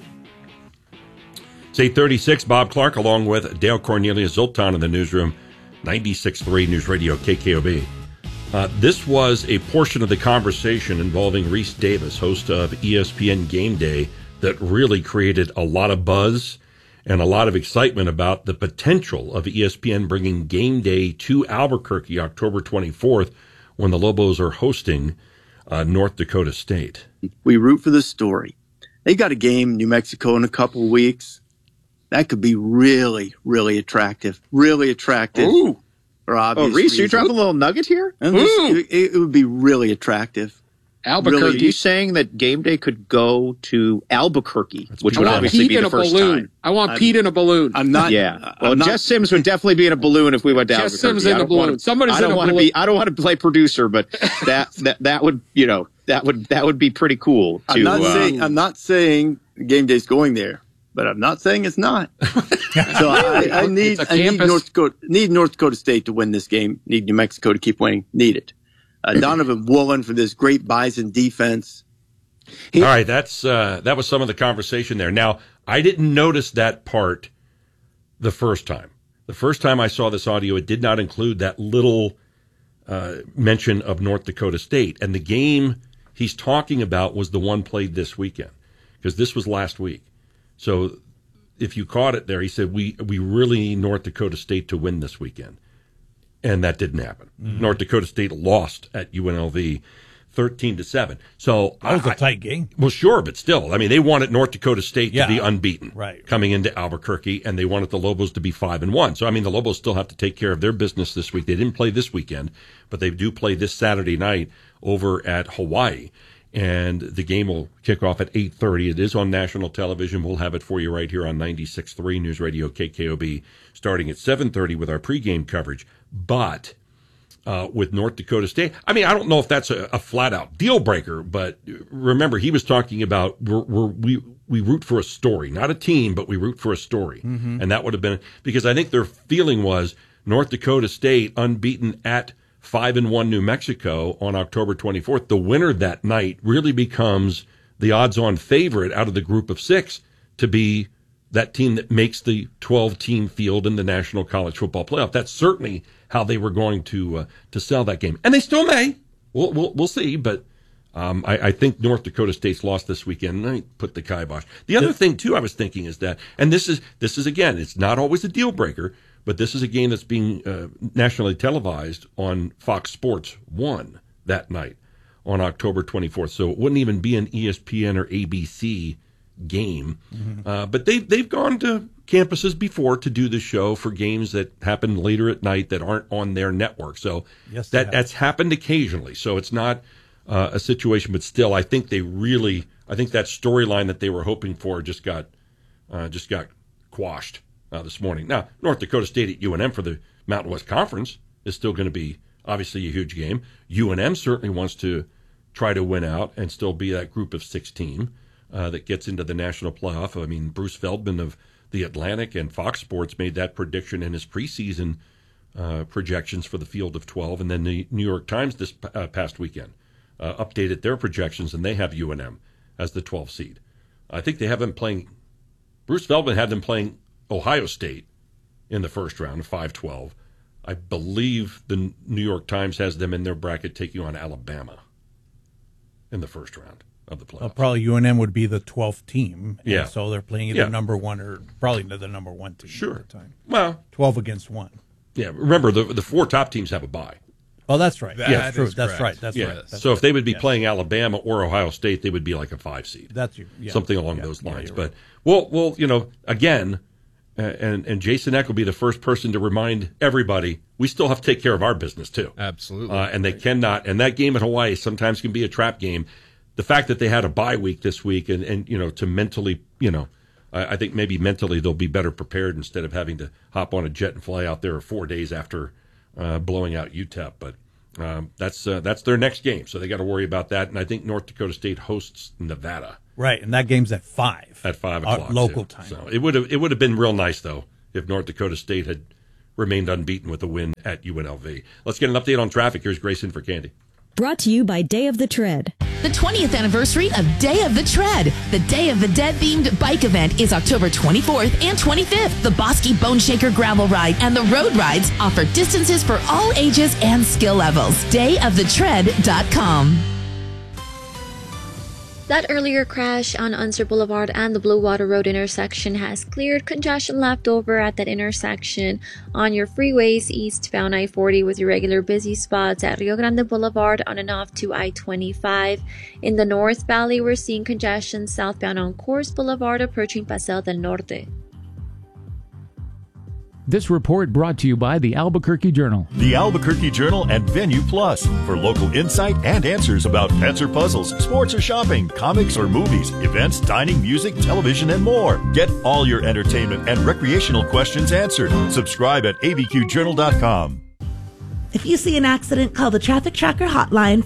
It's 8:36. Bob Clark along with Dale Cornelius Zoltan in the newsroom, 96.3 News Radio KKOB. This was a portion of the conversation involving Reese Davis, host of ESPN Game Day, that really created a lot of buzz and a lot of excitement about the potential of ESPN bringing Game Day to Albuquerque October 24th when the Lobos are hosting North Dakota State. We root for the story. They got a game, New Mexico, in a couple of weeks. That could be really, really attractive. Really attractive. Ooh. For obvious Reese, reasons. you're dropping a little nugget here? It would be really attractive. Albuquerque, Really. you saying that Game Day could go to Albuquerque, which would I want obviously Pete be in the a first balloon. time. I want Pete in a balloon. I'm not. Yeah. Well, I'm not- Jess Sims would definitely be in a balloon if we went to Jess Albuquerque. Sims in I a don't balloon. wanna- Somebody's I don't in a want to balloon. be. I don't want to play producer, but that would that would be pretty cool. I'm not saying Game Day's going there, but I'm not saying it's not. So I need North Dakota State to win this game. Need New Mexico to keep winning. Need it. Donovan Woolen for this great Bison defense. All right, that was some of the conversation there. Now, I didn't notice that part the first time. The first time I saw this audio, it did not include that little mention of North Dakota State. And the game he's talking about was the one played this weekend, because this was last week. So if you caught it there, he said, we really need North Dakota State to win this weekend. And that didn't happen. Mm-hmm. North Dakota State lost at UNLV 13-7. So that was a tight game. Well, sure, but still, I mean, they wanted North Dakota State to be unbeaten, right, coming into Albuquerque, and they wanted the Lobos to be 5-1. So, I mean, the Lobos still have to take care of their business this week. They didn't play this weekend, but they do play this Saturday night over at Hawaii, and the game will kick off at 8:30. It is on national television. We'll have it for you right here on 96.3 News Radio KKOB, starting at 7:30 with our pregame coverage. But with North Dakota State, I mean, I don't know if that's a flat-out deal breaker, but remember, he was talking about we root for a story, not a team, but we root for a story. Mm-hmm. And that would have been, because I think their feeling was North Dakota State unbeaten at 5-1 New Mexico on October 24th. The winner that night really becomes the odds-on favorite out of the group of six to be that team that makes the 12-team field in the National College Football Playoff. That's certainly how they were going to sell that game, and they still may. We'll see, but I think North Dakota State's lost this weekend. I put the kibosh. The other thing too, I was thinking is that, and this is again, it's not always a deal breaker, but this is a game that's being nationally televised on Fox Sports 1 that night on October 24th. So it wouldn't even be an ESPN or ABC game. Mm-hmm. But they've gone to campuses before to do the show for games that happen later at night that aren't on their network. So Yes, that's happened occasionally. So it's not a situation, but still, I think that storyline that they were hoping for just got quashed this morning. Now, North Dakota State at UNM for the Mountain West Conference is still going to be obviously a huge game. UNM certainly wants to try to win out and still be that group of 6 team that gets into the national playoff. I mean, Bruce Feldman of The Atlantic and Fox Sports made that prediction in his preseason projections for the field of 12, and then the New York Times this past weekend updated their projections, and they have UNM as the 12th seed. I think they have them playing, Bruce Feldman had them playing Ohio State in the first round of 5-12. I believe the New York Times has them in their bracket taking on Alabama in the first round of the playoffs. Probably UNM would be the 12th team. And Yeah. so they're playing either number one or probably the number one team Sure. at the time. Well, 12 against 1. Yeah, remember, the 4 top teams have a bye. Oh, that's right. That's true. correct. That's right. That's Yeah. right. That's So if they would be right. playing Alabama or Ohio State, they would be like a 5 seed. That's something along those lines. But we'll again, and Jason Eck will be the first person to remind everybody we still have to take care of our business too. Absolutely. And they cannot. And that game at Hawaii sometimes can be a trap game. the fact that they had a bye week this week and to mentally, I think maybe mentally they'll be better prepared instead of having to hop on a jet and fly out there 4 days after blowing out UTEP. But that's their next game, so they got to worry about that. And I think North Dakota State hosts Nevada. Right, and that game's at 5. At 5 o'clock. Local time. So it would have been real nice, though, if North Dakota State had remained unbeaten with a win at UNLV. Let's get an update on traffic. Here's Grayson for Candy. Brought to you by Day of the Tread. The 20th anniversary of Day of the Tread. The Day of the Dead themed bike event is October 24th and 25th. The Bosky Bone Shaker gravel ride and the road rides offer distances for all ages and skill levels. DayofTheTread.com. That earlier crash on Unser Boulevard and the Blue Water Road intersection has cleared congestion left over at that intersection on your freeways eastbound I-40 with your regular busy spots at Rio Grande Boulevard on and off to I-25. In the North Valley, we're seeing congestion southbound on Coors Boulevard approaching Paseo del Norte. This report brought to you by the Albuquerque Journal. The Albuquerque Journal and Venue Plus for local insight and answers about pets or puzzles, sports or shopping, comics or movies, events, dining, music, television, and more. Get all your entertainment and recreational questions answered. Subscribe at abqjournal.com. If you see an accident, call the Traffic Tracker hotline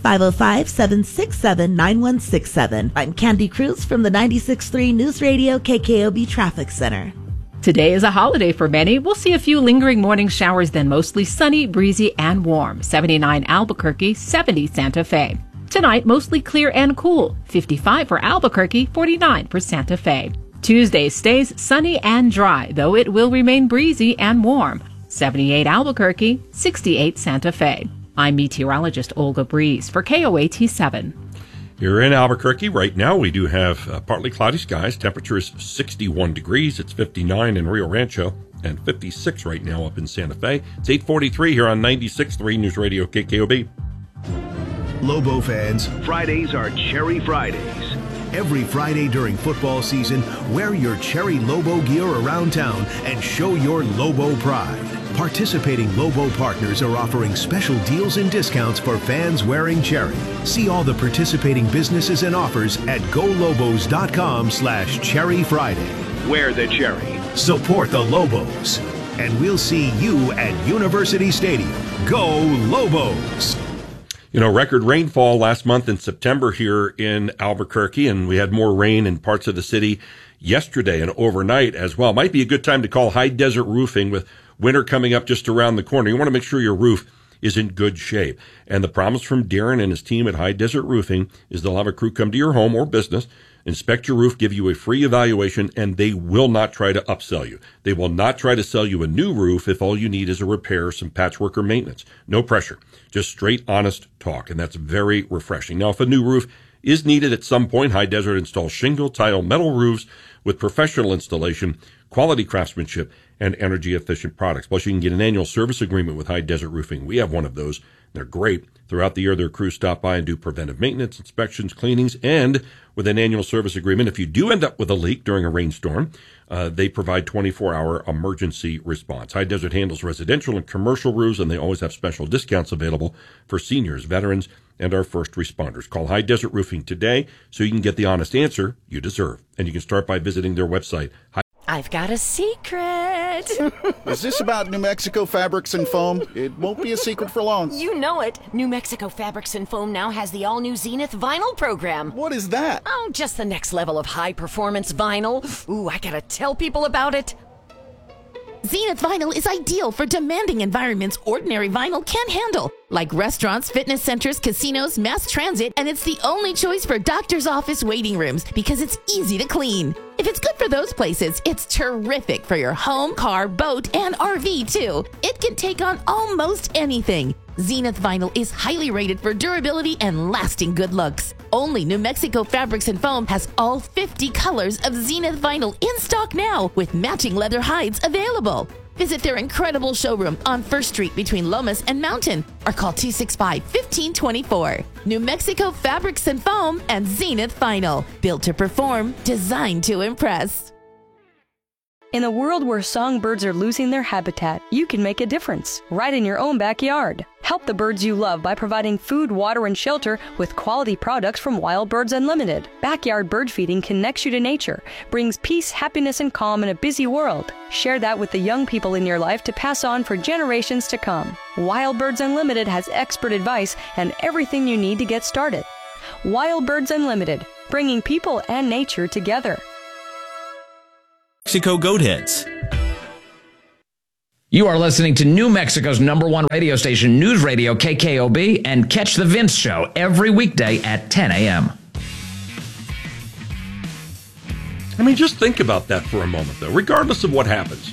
505-767-9167. I'm Candy Cruz from the 96.3 News Radio KKOB Traffic Center. Today is a holiday for many. We'll see a few lingering morning showers, then mostly sunny, breezy, and warm. 79 Albuquerque, 70 Santa Fe. Tonight, mostly clear and cool. 55 for Albuquerque, 49 for Santa Fe. Tuesday stays sunny and dry, though it will remain breezy and warm. 78 Albuquerque, 68 Santa Fe. I'm meteorologist Olga Breeze for KOAT 7. Here in Albuquerque right now, we do have partly cloudy skies. Temperature is 61 degrees. It's 59 in Rio Rancho and 56 right now up in Santa Fe. It's 8:43 here on 96.3 News Radio KKOB. Lobo fans, Fridays are Cherry Fridays. Every Friday during football season, wear your Cherry Lobo gear around town and show your Lobo pride. Participating Lobo partners are offering special deals and discounts for fans wearing Cherry. See all the participating businesses and offers at golobos.com/Cherry Friday. Wear the Cherry. Support the Lobos. And we'll see you at University Stadium. Go Lobos! Record rainfall last month in September here in Albuquerque, and we had more rain in parts of the city yesterday and overnight as well. Might be a good time to call High Desert Roofing with winter coming up just around the corner. You want to make sure your roof is in good shape. And the promise from Darren and his team at High Desert Roofing is they'll have a crew come to your home or business, inspect your roof, give you a free evaluation, and they will not try to upsell you. They will not try to sell you a new roof if all you need is a repair, some patchwork or maintenance. No pressure. Just straight, honest talk, and that's very refreshing. Now, if a new roof is needed at some point, High Desert installs shingle, tile, metal roofs with professional installation, quality craftsmanship, and energy-efficient products. Plus, you can get an annual service agreement with High Desert Roofing. We have one of those. They're great. Throughout the year, their crews stop by and do preventive maintenance, inspections, cleanings, and with an annual service agreement, if you do end up with a leak during a rainstorm, they provide 24-hour emergency response. High Desert handles residential and commercial roofs, and they always have special discounts available for seniors, veterans, and our first responders. Call High Desert Roofing today so you can get the honest answer you deserve. And you can start by visiting their website. I've got a secret. Is this about New Mexico Fabrics and Foam? It won't be a secret for long. You know it. New Mexico Fabrics and Foam now has the all-new Zenith vinyl program. What is that? Oh, just the next level of high-performance vinyl. Ooh, I gotta tell people about it. Zenith Vinyl is ideal for demanding environments ordinary vinyl can't handle, like restaurants, fitness centers, casinos, mass transit, and it's the only choice for doctor's office waiting rooms because it's easy to clean. If it's good for those places, it's terrific for your home, car, boat, and RV too. It can take on almost anything. Zenith Vinyl is highly rated for durability and lasting good looks. Only New Mexico Fabrics and Foam has all 50 colors of Zenith Vinyl in stock now with matching leather hides available. Visit their incredible showroom on 1st Street between Lomas and Mountain or call 265-1524. New Mexico Fabrics and Foam and Zenith Vinyl. Built to perform, designed to impress. In a world where songbirds are losing their habitat, you can make a difference right in your own backyard. Help the birds you love by providing food, water, and shelter with quality products from Wild Birds Unlimited. Backyard bird feeding connects you to nature, brings peace, happiness, and calm in a busy world. Share that with the young people in your life to pass on for generations to come. Wild Birds Unlimited has expert advice and everything you need to get started. Wild Birds Unlimited, bringing people and nature together. Mexico Goat Heads. You are listening to New Mexico's #1 radio station, News Radio KKOB, and catch The Vince Show every weekday at 10 a.m. I mean, just think about that for a moment, though, regardless of what happens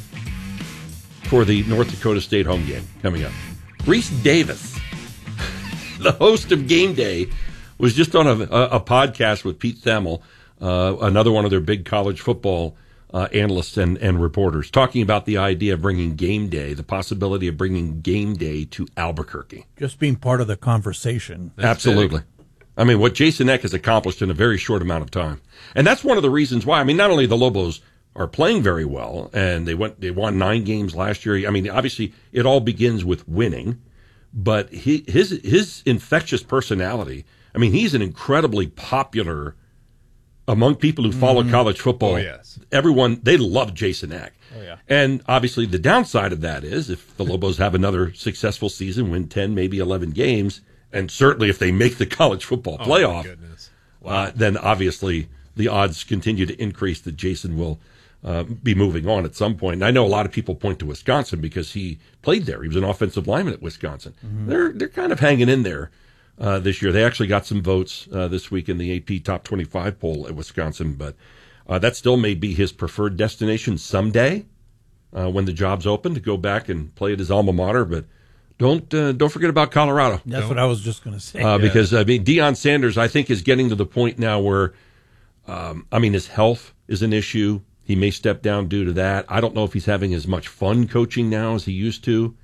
for the North Dakota State home game coming up. Reese Davis, the host of Game Day, was just on a podcast with Pete Thamel, another one of their big college football analysts and reporters, talking about the idea of bringing Game Day, the possibility of bringing Game Day to Albuquerque. Just being part of the conversation. Absolutely. Big. I mean, what Jason Eck has accomplished in a very short amount of time. And that's one of the reasons why, I mean, not only the Lobos are playing very well, and they won 9 games last year. I mean, obviously, it all begins with winning, but his infectious personality, I mean, he's an incredibly popular among people who follow college football. Oh, yes. Everyone, they love Jason Eck. Oh, yeah. And obviously the downside of that is if the Lobos have another successful season, win 10, maybe 11 games, and certainly if they make the college football playoff, then obviously the odds continue to increase that Jason will be moving on at some point. And I know a lot of people point to Wisconsin because he played there. He was an offensive lineman at Wisconsin. Mm-hmm. They're kind of hanging in there. This year. They actually got some votes this week in the AP Top 25 poll at Wisconsin, but that still may be his preferred destination someday when the job's open to go back and play at his alma mater. But don't forget about Colorado. That's what I was just going to say. Because, I mean, Deion Sanders, I think, is getting to the point now where, I mean, his health is an issue. He may step down due to that. I don't know if he's having as much fun coaching now as he used to.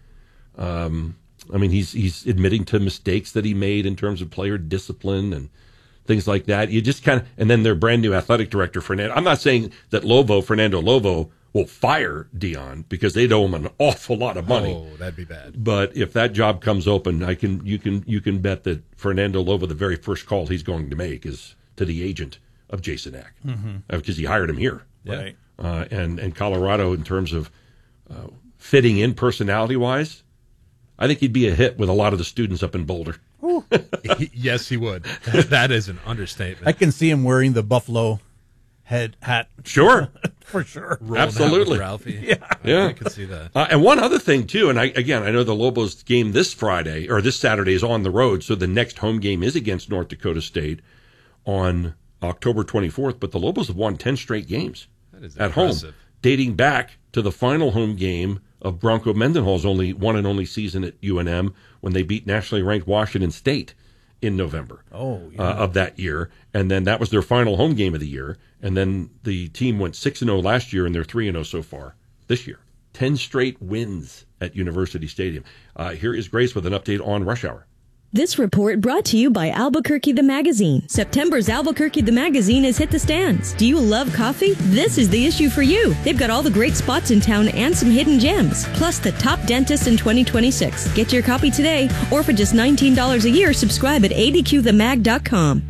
I mean, he's admitting to mistakes that he made in terms of player discipline and things like that. You just kind of, and then their brand new athletic director, Fernando. I'm not saying that Fernando Lobo will fire Deion because they owe him an awful lot of money. Oh, that'd be bad. But if that job comes open, you can bet that Fernando Lobo, the very first call he's going to make is to the agent of Jason Eck, because he hired him here. Yeah. Right. And Colorado, in terms of fitting in personality wise, I think he'd be a hit with a lot of the students up in Boulder. Yes, he would. That is an understatement. I can see him wearing the buffalo head hat. Sure. For sure. Rolling Absolutely. out with Ralphie. Yeah. I can see that. And one other thing, too, and I know the Lobos game this Saturday is on the road, so the next home game is against North Dakota State on October 24th, but the Lobos have won 10 straight games at home, dating back to the final home game of Bronco Mendenhall's only season at UNM when they beat nationally ranked Washington State in November of that year. And then that was their final home game of the year. And then the team went 6-0 last year, and they're 3-0 so far this year. 10 straight wins at University Stadium. Here is Grace with an update on Rush Hour. This report brought to you by Albuquerque the Magazine. September's Albuquerque the Magazine has hit the stands. Do you love coffee? This is the issue for you. They've got all the great spots in town and some hidden gems, plus the top dentists in 2026. Get your copy today, or for just $19 a year, subscribe at adqthemag.com.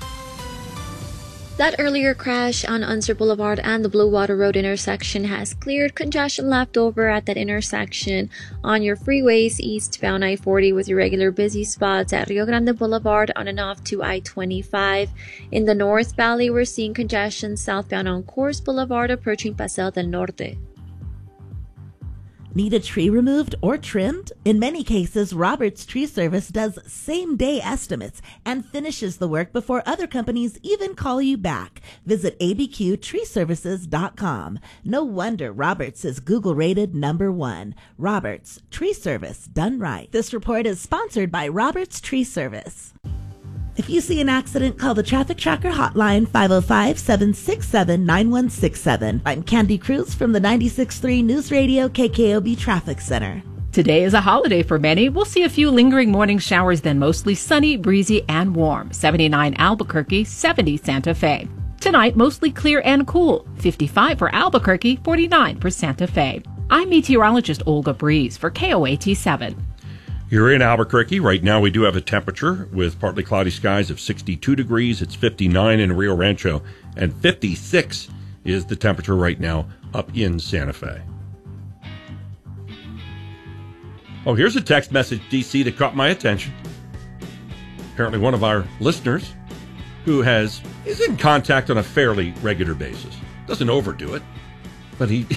That earlier crash on Unser Boulevard and the Blue Water Road intersection has cleared congestion left over at that intersection on your freeways eastbound I-40 with your regular busy spots at Rio Grande Boulevard on and off to I-25. In the North Valley, we're seeing congestion southbound on Coors Boulevard approaching Paseo del Norte. Need a tree removed or trimmed? In many cases, Roberts Tree Service does same-day estimates and finishes the work before other companies even call you back. Visit abqtreeservices.com. No wonder Roberts is Google-rated #1. Roberts Tree Service, done right. This report is sponsored by Roberts Tree Service. If you see an accident, call the Traffic Tracker hotline, 505-767-9167. I'm Candy Cruz from the 96.3 News Radio KKOB Traffic Center. Today is a holiday for many. We'll see a few lingering morning showers, then mostly sunny, breezy, and warm. 79 Albuquerque, 70 Santa Fe. Tonight, mostly clear and cool. 55 for Albuquerque, 49 for Santa Fe. I'm meteorologist Olga Breeze for KOAT7. You're in Albuquerque. Right now we do have a temperature with partly cloudy skies of 62 degrees. It's 59 in Rio Rancho, and 56 is the temperature right now up in Santa Fe. Oh, here's a text message, DC, that caught my attention. Apparently one of our listeners who is in contact on a fairly regular basis. Doesn't overdo it, but he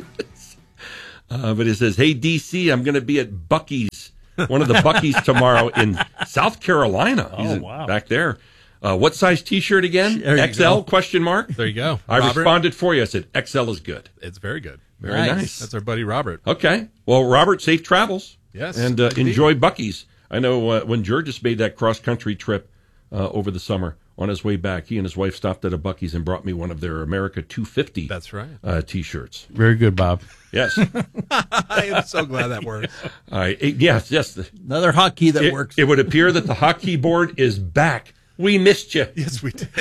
says, "Hey, DC, I'm going to be at Buc-ee's, one of the Buc-ee's tomorrow in South Carolina." He's wow. Back there. What size T-shirt again? XL? Question mark. There you go. I responded for you. I said XL is good. It's very good. Very nice. That's our buddy Robert. Okay. Well, Robert, safe travels. Yes. And enjoy Buc-ee's. I know when Georges made that cross-country trip over the summer, on his way back, he and his wife stopped at a Buc-ee's and brought me one of their America 250 That's right. T-shirts. Very good, Bob. Yes. I am so glad that works. Yes. Another hotkey that works. It would appear that the hotkey board is back. We missed you. Yes, we did. There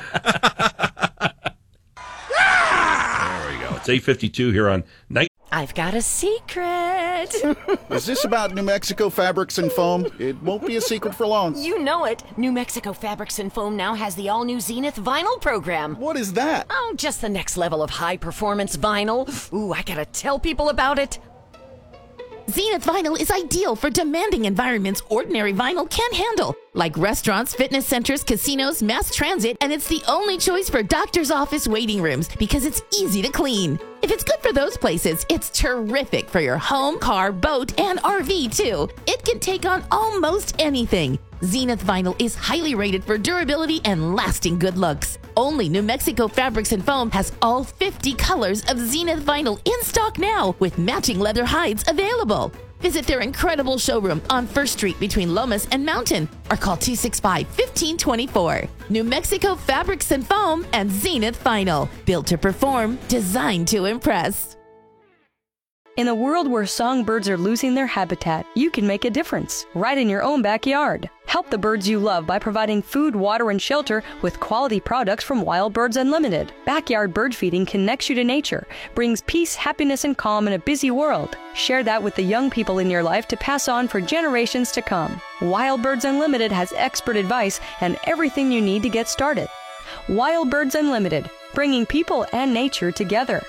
we go. It's 8:52 here on Night. I've got a secret. Is this about New Mexico Fabrics and Foam? It won't be a secret for long. You know it. New Mexico Fabrics and Foam now has the all-new Zenith vinyl program. What is that? Oh, just the next level of high-performance vinyl. Ooh, I gotta tell people about it. Zenith Vinyl is ideal for demanding environments ordinary vinyl can't handle, like restaurants, fitness centers, casinos, mass transit, and it's the only choice for doctor's office waiting rooms because it's easy to clean. If it's good for those places, it's terrific for your home, car, boat, and RV too. It can take on almost anything. Zenith Vinyl is highly rated for durability and lasting good looks. Only New Mexico Fabrics and Foam has all 50 colors of Zenith Vinyl in stock now with matching leather hides available. Visit their incredible showroom on 1st Street between Lomas and Mountain or call 265-1524. New Mexico Fabrics and Foam and Zenith Vinyl. Built to perform, designed to impress. In a world where songbirds are losing their habitat, you can make a difference, right in your own backyard. Help the birds you love by providing food, water, and shelter with quality products from Wild Birds Unlimited. Backyard bird feeding connects you to nature, brings peace, happiness, and calm in a busy world. Share that with the young people in your life to pass on for generations to come. Wild Birds Unlimited has expert advice and everything you need to get started. Wild Birds Unlimited, bringing people and nature together.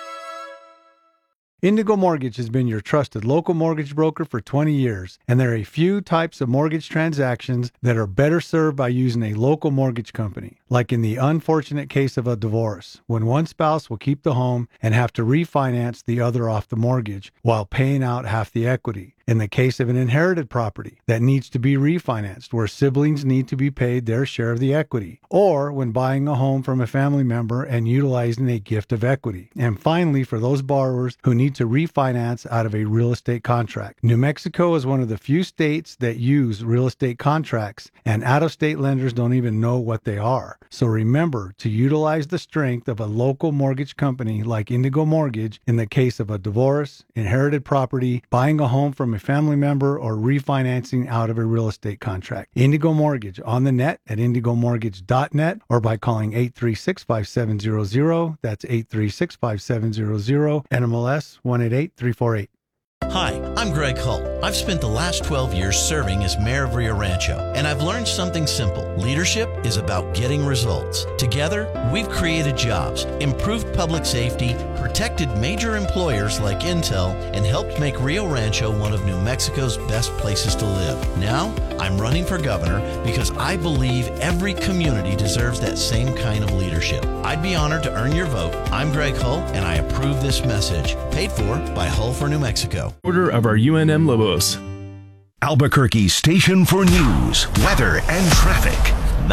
Indigo Mortgage has been your trusted local mortgage broker for 20 years, and there are a few types of mortgage transactions that are better served by using a local mortgage company, like in the unfortunate case of a divorce, when one spouse will keep the home and have to refinance the other off the mortgage while paying out half the equity. In the case of an inherited property that needs to be refinanced, where siblings need to be paid their share of the equity, or when buying a home from a family member and utilizing a gift of equity. And finally, for those borrowers who need to refinance out of a real estate contract. New Mexico is one of the few states that use real estate contracts, and out-of-state lenders don't even know what they are. So remember to utilize the strength of a local mortgage company like Indigo Mortgage in the case of a divorce, inherited property, buying a home from a family member, or refinancing out of a real estate contract. Indigo Mortgage on the net at indigomortgage.net or by calling 836-5700. That's 836-5700, NMLS 188348. Hi, I'm Greg Hull. I've spent the last 12 years serving as mayor of Rio Rancho, and I've learned something simple. Leadership is about getting results. Together, we've created jobs, improved public safety, protected major employers like Intel, and helped make Rio Rancho one of New Mexico's best places to live. Now, I'm running for governor because I believe every community deserves that same kind of leadership. I'd be honored to earn your vote. I'm Greg Hull, and I approve this message. Paid for by Hull for New Mexico. Order of our UNM Lobos. Albuquerque's station for news, weather, and traffic.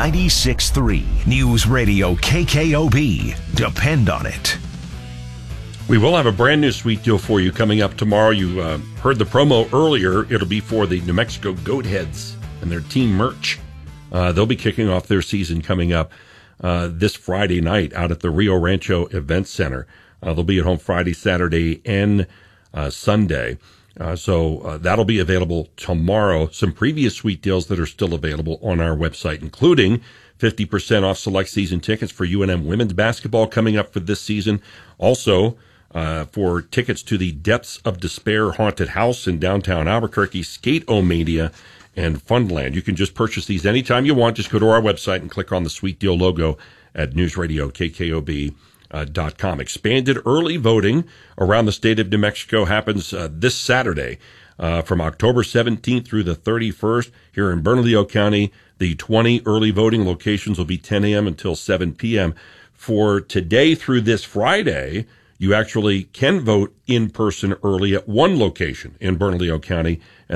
96.3 News Radio KKOB. Depend on it. We will have a brand new sweet deal for you coming up tomorrow. You heard the promo earlier. It'll be for the New Mexico Goatheads and their team merch. They'll be kicking off their season coming up this Friday night out at the Rio Rancho Event Center. They'll be at home Friday, Saturday, and Sunday. So that'll be available tomorrow. Some previous sweet deals that are still available on our website, including 50% off select season tickets for UNM women's basketball coming up for this season. Also, for tickets to the Depths of Despair Haunted House in downtown Albuquerque, Skate-O-Mania, and Funland. You can just purchase these anytime you want. Just go to our website and click on the Sweet Deal logo at News Radio KKOB.com. Expanded early voting around the state of New Mexico happens this Saturday from October 17th through the 31st here in Bernalillo County. The 20 early voting locations will be 10 a.m. until 7 p.m. For today through this Friday, you actually can vote in person early at one location in Bernalillo County.